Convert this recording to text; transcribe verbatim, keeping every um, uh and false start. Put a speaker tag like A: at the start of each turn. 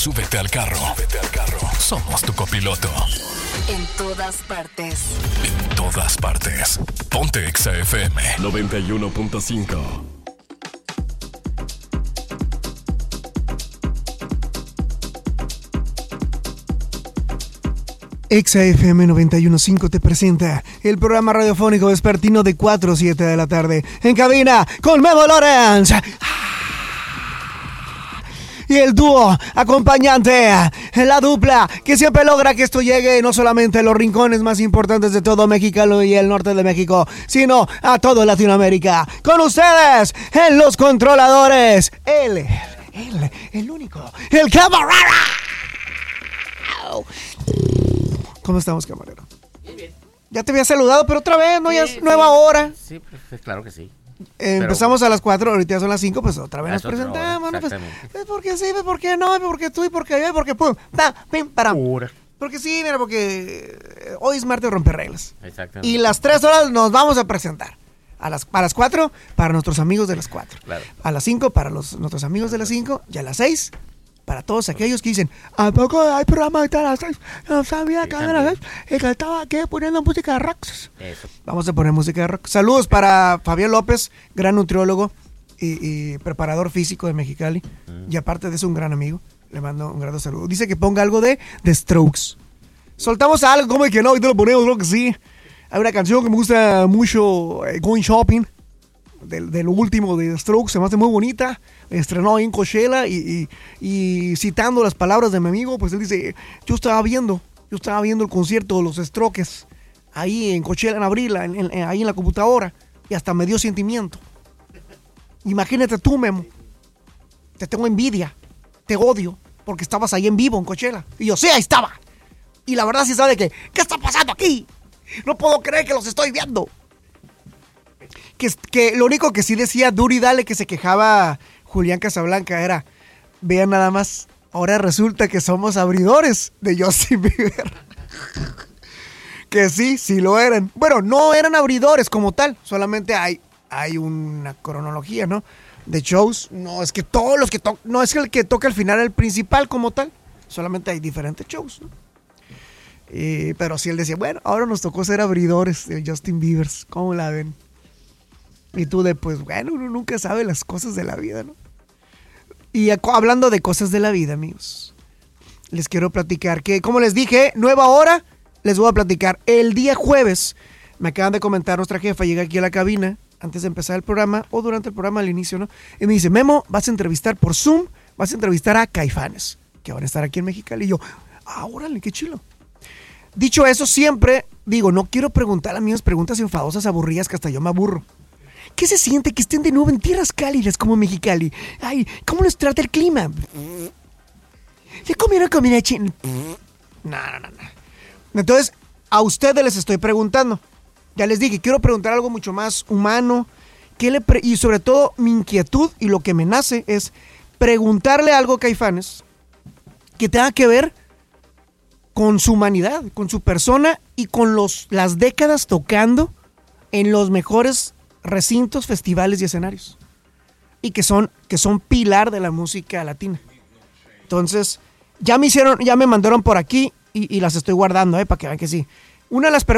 A: Súbete al carro. Súbete al carro. Somos tu copiloto.
B: En todas partes.
A: En todas partes. Ponte Exa F M
C: noventa y uno punto cinco.
D: Exa F M noventa y uno punto cinco te presenta el programa radiofónico vespertino de cuatro a siete de la tarde. En cabina con Memo Lorenz. Y el dúo acompañante, la dupla que siempre logra que esto llegue no solamente a los rincones más importantes de todo México y el norte de México, sino a todo Latinoamérica. Con ustedes, en los controladores, el, el, el único, el camarero. ¿Cómo estamos, camarero?
E: Bien, bien.
D: Ya te había saludado, pero otra vez, ¿no?
E: Sí,
D: Ya es
E: sí.
D: nueva hora.
E: Sí, pues, claro que sí.
D: Eh, empezamos a las cuatro, ahorita ya son las cinco, pues otra vez nos
E: Es otra
D: presentamos,
E: hora,
D: ¿no? Pues,
E: exactamente.
D: pues, ¿por qué sí? Pues, ¿por qué no? ¿Por qué tú? ¿Y por qué yo? ¿Y por qué pum? Pa, pim, param.
E: Pura.
D: Porque sí, mira, porque eh, hoy es martes de romper reglas.
E: Exactamente.
D: Y las tres horas nos vamos a presentar. A las, a las cuatro, para nuestros amigos de las cuatro.
E: Claro.
D: A las cinco, para los, nuestros amigos de las cinco. Y a las seis, para todos aquellos que dicen, ¿a poco hay programa de a las seis? No sabía que era a las seis. Y que estaba aquí poniendo música de rock.
E: Eso.
D: Vamos a poner música de rock. Saludos para Fabián López, gran nutriólogo y, y preparador físico de Mexicali. Mm. Y aparte de eso, un gran amigo. Le mando un gran saludo. Dice que ponga algo de The Strokes. Soltamos algo, como que no, y te lo ponemos, creo que sí. Hay una canción que me gusta mucho, eh, Going Shopping, del, del último de The Strokes, se me hace muy bonita. Estrenó ahí en Coachella y, y, y citando las palabras de mi amigo, pues él dice, yo estaba viendo, yo estaba viendo el concierto de los Strokes ahí en Coachella en abril, en, en, ahí en la computadora, y hasta me dio sentimiento. Imagínate tú, Memo, te tengo envidia, te odio, porque estabas ahí en vivo en Coachella. Y yo, sí, ahí estaba. Y la verdad sí sabe que, ¿qué está pasando aquí? No puedo creer que los estoy viendo. Que, que lo único que sí decía Duri Dale, que se quejaba Julián Casablanca, era, vean nada más, ahora resulta que somos abridores de Justin Bieber. Que sí, sí lo eran. Bueno, no eran abridores como tal, solamente hay, hay una cronología, ¿no? De shows. No es que todos los que tocan, no es que el que toca al final el principal como tal, solamente hay diferentes shows, ¿no? Eh, pero sí él decía, bueno, ahora nos tocó ser abridores de Justin Bieber, ¿cómo la ven? Y tú de, pues bueno, uno nunca sabe las cosas de la vida, ¿no? Y hablando de cosas de la vida, amigos, les quiero platicar que, como les dije, nueva hora, les voy a platicar. El día jueves, me acaban de comentar, nuestra jefa llega aquí a la cabina, antes de empezar el programa, o durante el programa al inicio, ¿no? Y me dice, Memo, vas a entrevistar por Zoom, vas a entrevistar a Caifanes, que van a estar aquí en Mexicali. Y yo, ah, órale, qué chilo. Dicho eso, siempre digo, no quiero preguntar las mismas preguntas enfadosas, aburridas, que hasta yo me aburro. ¿Qué se siente que estén de nuevo en tierras cálidas como Mexicali? Ay, ¿cómo les trata el clima? ¿Ya comieron comida china? No, no, no, no. Entonces, a ustedes les estoy preguntando. Ya les dije, quiero preguntar algo mucho más humano. ¿Qué le pre- y sobre todo, mi inquietud y lo que me nace es preguntarle algo a Caifanes que tenga que ver con su humanidad, con su persona y con los, las décadas tocando en los mejores recintos, festivales y escenarios. Y que son, que son pilar de la música latina. Entonces, ya me hicieron, ya me mandaron por aquí y, y las estoy guardando, eh, para que vean que sí. Una de las preguntas